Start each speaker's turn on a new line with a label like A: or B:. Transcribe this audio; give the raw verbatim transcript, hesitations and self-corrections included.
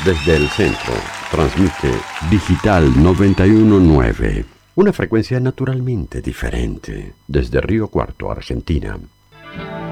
A: Desde el centro, transmite Digital noventa y uno punto nueve. Una frecuencia naturalmente diferente. Desde Río Cuarto, Argentina.